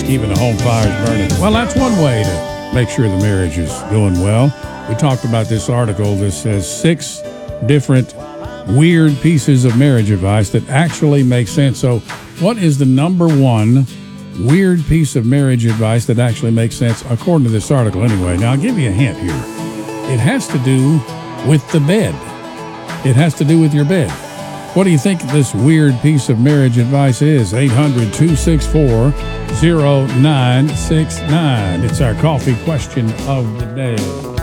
keeping the home fires burning. Well, that's one way to make sure the marriage is going well. We talked about this article that says 6 different weird pieces of marriage advice that actually make sense. So what is the number one weird piece of marriage advice that actually makes sense, according to this article anyway? Now, I'll give you a hint here. It has to do with the bed. It has to do with your bed. What do you think this weird piece of marriage advice is? 800-264-0969. It's our coffee question of the day.